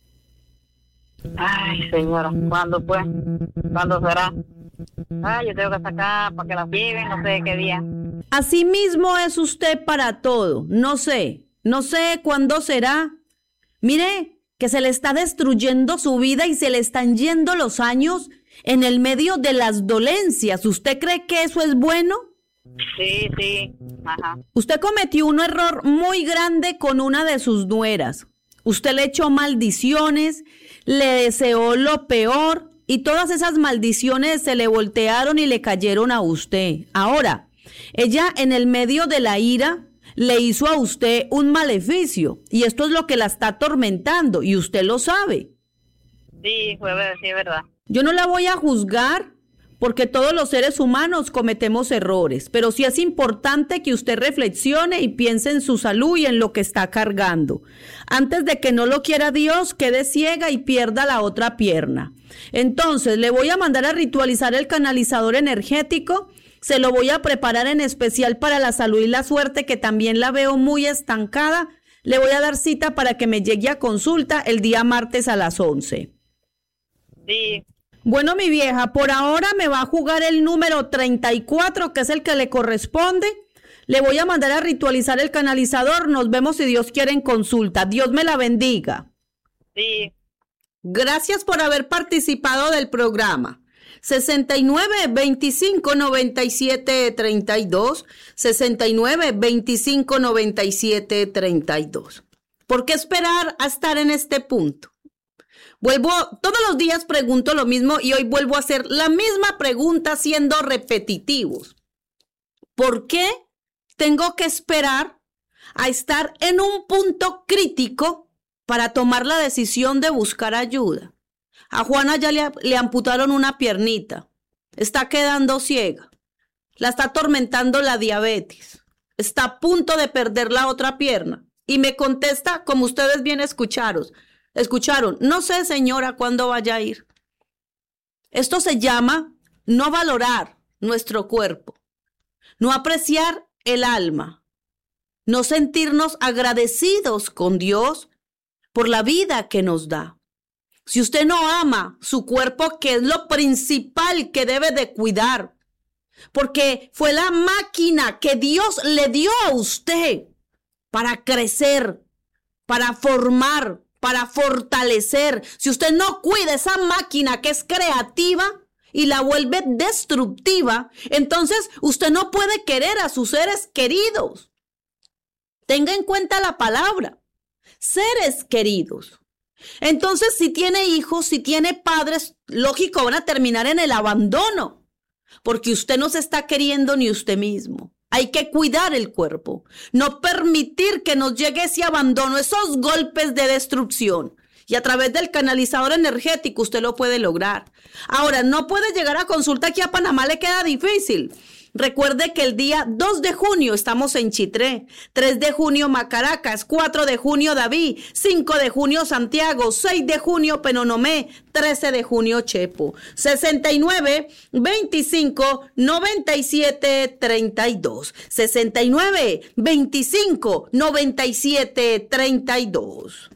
Ay, señora, ¿cuándo pues? ¿Cuándo será? Ay, yo tengo que sacar para que la lleven, no sé qué día. Así mismo es usted para todo, no sé. No sé cuándo será. Mire, que se le está destruyendo su vida y se le están yendo los años en el medio de las dolencias. ¿Usted cree que eso es bueno? Sí, sí. Ajá. Usted cometió un error muy grande con una de sus nueras. Usted le echó maldiciones, le deseó lo peor y todas esas maldiciones se le voltearon y le cayeron a usted. Ahora, ella en el medio de la ira le hizo a usted un maleficio y esto es lo que la está atormentando y usted lo sabe. Sí, fue verdad, sí, es verdad. Yo no la voy a juzgar porque todos los seres humanos cometemos errores, pero sí es importante que usted reflexione y piense en su salud y en lo que está cargando. Antes de que no lo quiera Dios, quede ciega y pierda la otra pierna. Entonces, le voy a mandar a ritualizar el canalizador energético. Se lo voy a preparar en especial para la salud y la suerte, que también la veo muy estancada. Le voy a dar cita para que me llegue a consulta el día martes a las once. Sí. Bueno, mi vieja, por ahora me va a jugar el número treinta y cuatro, que es el que le corresponde. Le voy a mandar a ritualizar el canalizador. Nos vemos si Dios quiere en consulta. Dios me la bendiga. Sí. Gracias por haber participado del programa. sesenta y nueve, veinticinco, noventa y siete, treinta y dos, sesenta y nueve, veinticinco, noventa y siete, treinta y dos. ¿Por qué esperar a estar en este punto? Vuelvo, todos los días pregunto lo mismo y hoy vuelvo a hacer la misma pregunta siendo repetitivos. ¿Por qué tengo que esperar a estar en un punto crítico para tomar la decisión de buscar ayuda? A Juana ya le, le amputaron una piernita, está quedando ciega, la está atormentando la diabetes, está a punto de perder la otra pierna y me contesta, como ustedes bien escucharon, escucharon, no sé señora cuándo vaya a ir. Esto se llama no valorar nuestro cuerpo, no apreciar el alma, no sentirnos agradecidos con Dios por la vida que nos da. Si usted no ama su cuerpo, que es lo principal que debe de cuidar, porque fue la máquina que Dios le dio a usted para crecer, para formar, para fortalecer. Si usted no cuida esa máquina que es creativa y la vuelve destructiva, entonces usted no puede querer a sus seres queridos. Tenga en cuenta la palabra, seres queridos. Entonces, si tiene hijos, si tiene padres, lógico, van a terminar en el abandono, porque usted no se está queriendo ni usted mismo. Hay que cuidar el cuerpo, no permitir que nos llegue ese abandono, esos golpes de destrucción. Y a través del canalizador energético usted lo puede lograr. Ahora, no puede llegar a consulta, aquí a Panamá le queda difícil. Recuerde que el día dos de junio estamos en Chitré, tres de junio Macaracas, cuatro de junio Daví, cinco de junio Santiago, seis de junio Penonomé, trece de junio Chepo. sesenta y nueve, veinticinco, noventa y siete, treinta y dos. sesenta y nueve, veinticinco, noventa y siete, treinta y dos.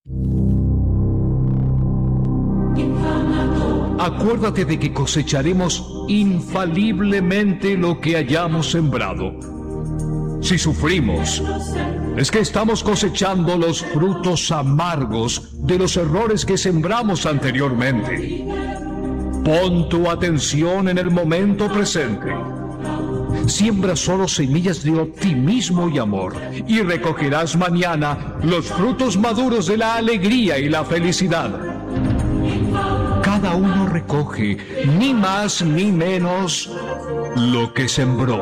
Acuérdate de que cosecharemos infaliblemente lo que hayamos sembrado. Si sufrimos, es que estamos cosechando los frutos amargos de los errores que sembramos anteriormente. Pon tu atención en el momento presente. Siembra solo semillas de optimismo y amor y recogerás mañana los frutos maduros de la alegría y la felicidad. Cada uno recoge, ni más ni menos, lo que sembró.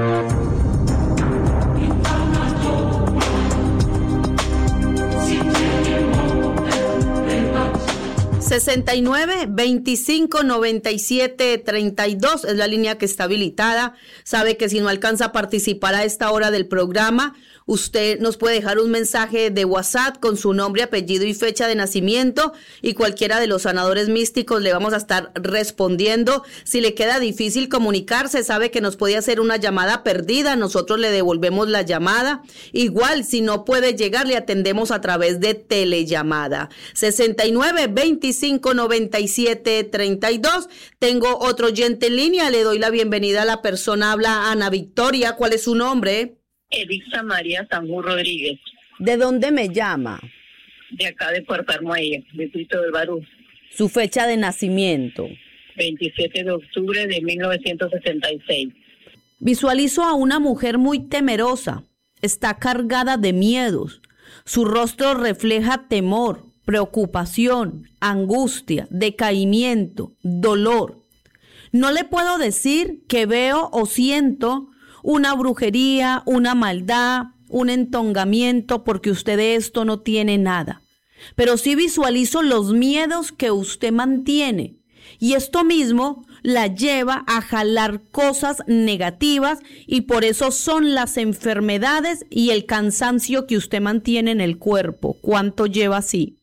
sesenta y nueve, veinticinco, noventa y siete, treinta y dos es la línea que está habilitada. Sabe que si no alcanza a participar a esta hora del programa, usted nos puede dejar un mensaje de WhatsApp con su nombre, apellido y fecha de nacimiento y cualquiera de los sanadores místicos le vamos a estar respondiendo. Si le queda difícil comunicarse, sabe que nos puede hacer una llamada perdida, nosotros le devolvemos la llamada. Igual, si no puede llegar, le atendemos a través de telellamada. sesenta y nueve, veinticinco, noventa y siete, treinta y dos. Tengo otro oyente en línea, le doy la bienvenida a la persona, habla Ana Victoria. ¿Cuál es su nombre? Elisa María Sanjú Rodríguez. ¿De dónde me llama? De acá de Puerto Armuelles, distrito del Barú. ¿Su fecha de nacimiento? veintisiete de octubre de mil novecientos sesenta y seis. Visualizo a una mujer muy temerosa. Está cargada de miedos. Su rostro refleja temor, preocupación, angustia, decaimiento, dolor. No le puedo decir que veo o siento una brujería, una maldad, un entongamiento, porque usted de esto no tiene nada. Pero sí visualizo los miedos que usted mantiene. Y esto mismo la lleva a jalar cosas negativas y por eso son las enfermedades y el cansancio que usted mantiene en el cuerpo. ¿Cuánto lleva así?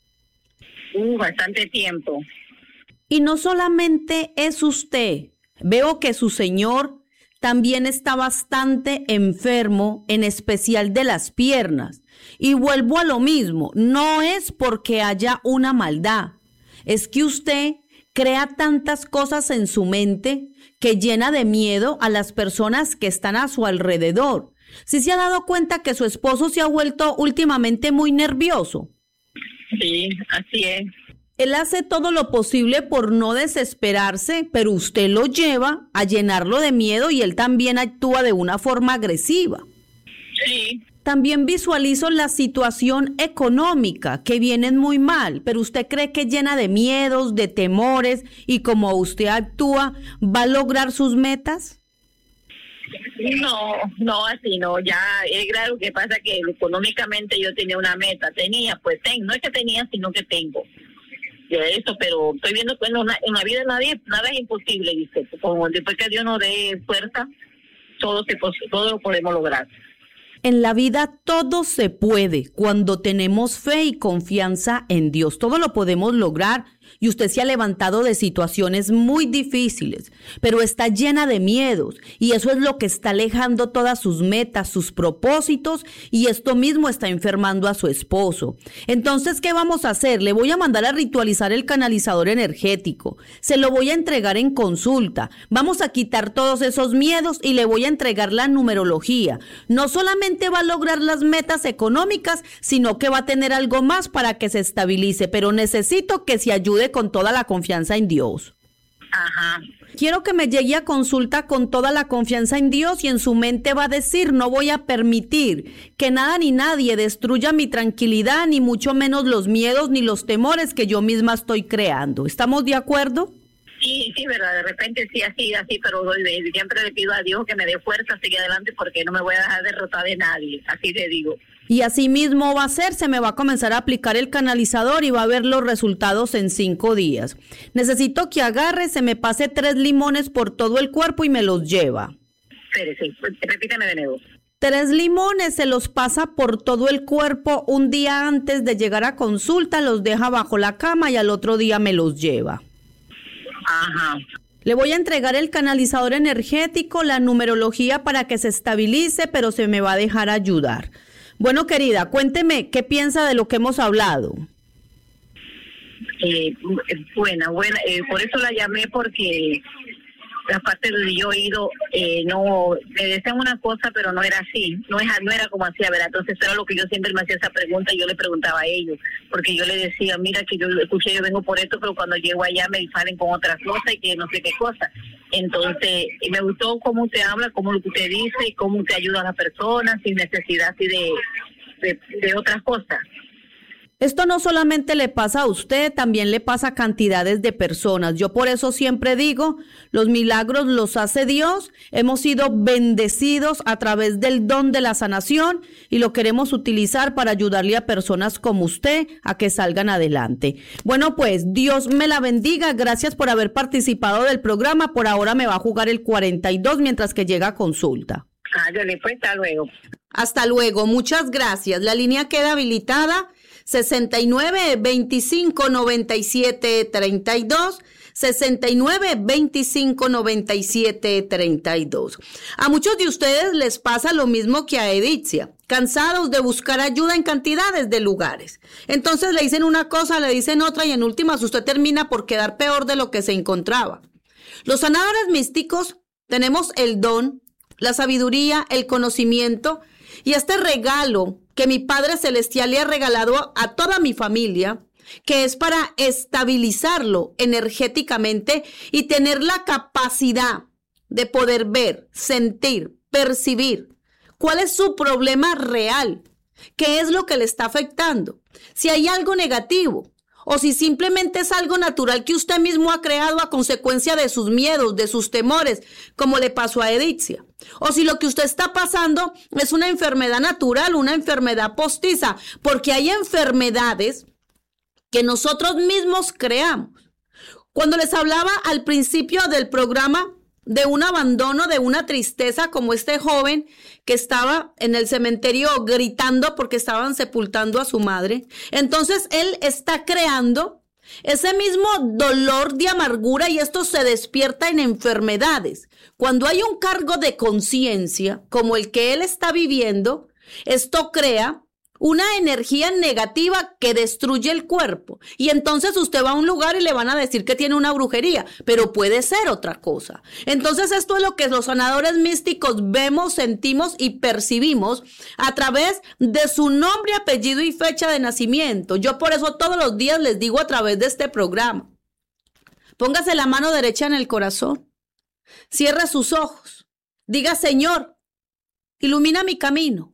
Uh, bastante tiempo. Y no solamente es usted. Veo que su señor también está bastante enfermo, en especial de las piernas. Y vuelvo a lo mismo, no es porque haya una maldad, es que usted crea tantas cosas en su mente que llena de miedo a las personas que están a su alrededor. ¿Sí se ha dado cuenta que su esposo se ha vuelto últimamente muy nervioso? Sí, así es. Él hace todo lo posible por no desesperarse, pero usted lo lleva a llenarlo de miedo y él también actúa de una forma agresiva. Sí. También visualizo la situación económica, que vienen muy mal, pero usted cree que llena de miedos, de temores, y como usted actúa, ¿va a lograr sus metas? No, no, así no, ya es claro. Lo que pasa que económicamente yo tenía una meta, tenía, pues tengo, no es que tenía, sino que tengo. De eso, pero estoy viendo que en, una, en la vida nadie, nada es imposible, dice. Como después que Dios nos dé fuerza, todo, se, todo lo podemos lograr. En la vida todo se puede cuando tenemos fe y confianza en Dios. Todo lo podemos lograr y usted se ha levantado de situaciones muy difíciles, pero está llena de miedos y eso es lo que está alejando todas sus metas, sus propósitos, y esto mismo está enfermando a su esposo. Entonces, ¿qué vamos a hacer? Le voy a mandar a ritualizar el canalizador energético. Se lo voy a entregar en consulta. Vamos a quitar todos esos miedos y le voy a entregar la numerología. No solamente va a lograr las metas económicas, sino que va a tener algo más para que se estabilice, pero necesito que se ayude con toda la confianza en Dios. Ajá. Quiero que me llegue a consulta con toda la confianza en Dios y en su mente va a decir: no voy a permitir que nada ni nadie destruya mi tranquilidad, ni mucho menos los miedos ni los temores que yo misma estoy creando. ¿Estamos de acuerdo? Sí, sí, verdad, de repente sí, así, así, pero siempre le pido a Dios que me dé fuerza, sigue adelante, porque no me voy a dejar derrotar de nadie, así le digo. Y así mismo va a ser, se me va a comenzar a aplicar el canalizador y va a ver los resultados en cinco días. Necesito que agarre, se me pase tres limones por todo el cuerpo y me los lleva. Espérese, repítame de nuevo. Tres limones, se los pasa por todo el cuerpo un día antes de llegar a consulta, los deja bajo la cama y al otro día me los lleva. Ajá. Le voy a entregar el canalizador energético, la numerología para que se estabilice, pero se me va a dejar ayudar. Bueno, querida, cuénteme, ¿qué piensa de lo que hemos hablado? Eh, buena, buena, eh, por eso la llamé, porque la parte de yo he ido, eh, no, me decían una cosa, pero no era así, no, es, no era como hacía, ¿verdad? Entonces era lo que yo siempre me hacía esa pregunta y yo le preguntaba a ellos, porque yo le decía, mira que yo escuché, yo vengo por esto, pero cuando llego allá me salen con otras cosas y que no sé qué cosa. Entonces, y me gustó cómo usted habla, cómo lo que usted dice y cómo usted ayuda a las personas sin necesidad así de, de, de otras cosas. Esto no solamente le pasa a usted, también le pasa a cantidades de personas. Yo por eso siempre digo, los milagros los hace Dios. Hemos sido bendecidos a través del don de la sanación y lo queremos utilizar para ayudarle a personas como usted a que salgan adelante. Bueno, pues Dios me la bendiga. Gracias por haber participado del programa. Por ahora me va a jugar el cuarenta y dos mientras que llega a consulta. Ah, yo le pues, hasta luego. Hasta luego. Muchas gracias. La línea queda habilitada. sesenta y nueve, veinticinco, noventa y siete, treinta y dos, sesenta y nueve, veinticinco, noventa y siete, treinta y dos. A muchos de ustedes les pasa lo mismo que a Edicia, cansados de buscar ayuda en cantidades de lugares. Entonces le dicen una cosa, le dicen otra y en últimas usted termina por quedar peor de lo que se encontraba. Los sanadores místicos tenemos el don, la sabiduría, el conocimiento y este regalo que mi Padre Celestial le ha regalado a toda mi familia, que es para estabilizarlo energéticamente y tener la capacidad de poder ver, sentir, percibir cuál es su problema real, qué es lo que le está afectando, si hay algo negativo o si simplemente es algo natural que usted mismo ha creado a consecuencia de sus miedos, de sus temores, como le pasó a Edicia. O si lo que usted está pasando es una enfermedad natural, una enfermedad postiza, porque hay enfermedades que nosotros mismos creamos. Cuando les hablaba al principio del programa de un abandono, de una tristeza, como este joven que estaba en el cementerio gritando porque estaban sepultando a su madre, entonces él está creando ese mismo dolor de amargura y esto se despierta en enfermedades. Cuando hay un cargo de conciencia como el que él está viviendo, esto crea una energía negativa que destruye el cuerpo. Y entonces usted va a un lugar y le van a decir que tiene una brujería, pero puede ser otra cosa. Entonces esto es lo que los sanadores místicos vemos, sentimos y percibimos a través de su nombre, apellido y fecha de nacimiento. Yo por eso todos los días les digo a través de este programa, póngase la mano derecha en el corazón, cierre sus ojos, diga: Señor, ilumina mi camino.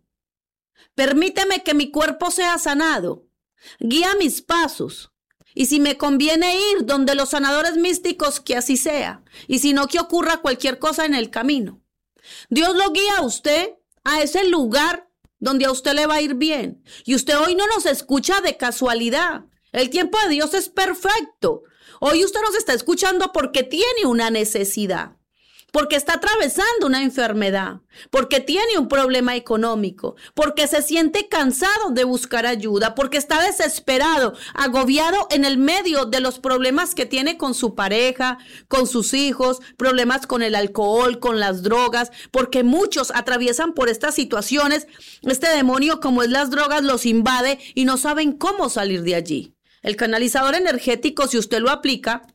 Permíteme que mi cuerpo sea sanado. Guía mis pasos. Y si me conviene ir donde los sanadores místicos, que así sea. Y si no, que ocurra cualquier cosa en el camino. Dios lo guía a usted a ese lugar donde a usted le va a ir bien. Y usted hoy no nos escucha de casualidad. El tiempo de Dios es perfecto. Hoy usted nos está escuchando porque tiene una necesidad, porque está atravesando una enfermedad, porque tiene un problema económico, porque se siente cansado de buscar ayuda, porque está desesperado, agobiado en el medio de los problemas que tiene con su pareja, con sus hijos, problemas con el alcohol, con las drogas, porque muchos atraviesan por estas situaciones. Este demonio, como es las drogas, los invade y no saben cómo salir de allí. El canalizador energético, si usted lo aplica,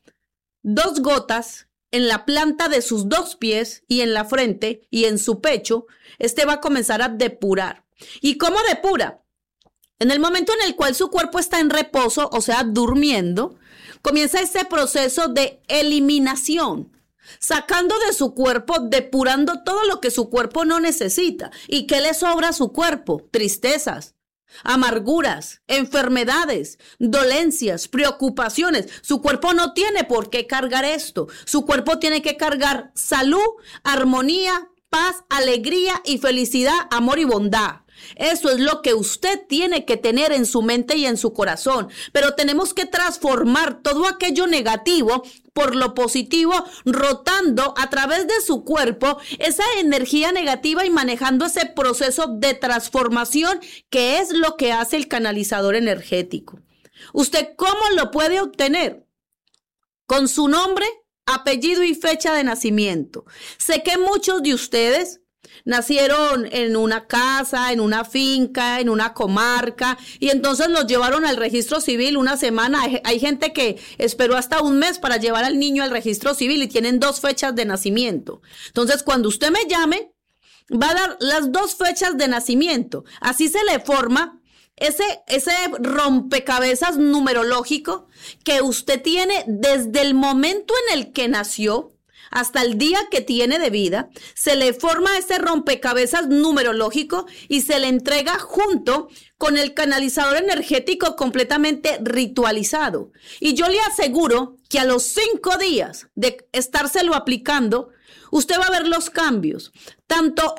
dos gotas en la planta de sus dos pies y en la frente y en su pecho, este va a comenzar a depurar. ¿Y cómo depura? En el momento en el cual su cuerpo está en reposo, o sea, durmiendo, comienza ese proceso de eliminación, sacando de su cuerpo, depurando todo lo que su cuerpo no necesita. ¿Y qué le sobra a su cuerpo? Tristezas, amarguras, enfermedades, dolencias, preocupaciones. Su cuerpo no tiene por qué cargar esto. Su cuerpo tiene que cargar salud, armonía, paz, alegría y felicidad, amor y bondad. Eso es lo que usted tiene que tener en su mente y en su corazón. Pero tenemos que transformar todo aquello negativo por lo positivo, rotando a través de su cuerpo esa energía negativa y manejando ese proceso de transformación, que es lo que hace el canalizador energético. ¿Usted cómo lo puede obtener? Con su nombre, apellido y fecha de nacimiento. Sé que muchos de ustedes nacieron en una casa, en una finca, en una comarca, y entonces los llevaron al registro civil una semana. Hay, hay gente que esperó hasta un mes para llevar al niño al registro civil y tienen dos fechas de nacimiento. Entonces, cuando usted me llame, va a dar las dos fechas de nacimiento. Así se le forma ese, ese rompecabezas numerológico que usted tiene desde el momento en el que nació hasta el día que tiene de vida. Se le forma ese rompecabezas numerológico y se le entrega junto con el canalizador energético completamente ritualizado. Y yo le aseguro que a los cinco días de estárselo aplicando, usted va a ver los cambios, tanto